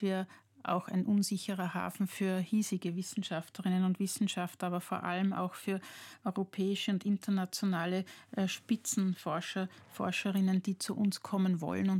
wir auch ein unsicherer Hafen für hiesige Wissenschaftlerinnen und Wissenschaftler, aber vor allem auch für europäische und internationale Spitzenforscher, Forscherinnen, die zu uns kommen wollen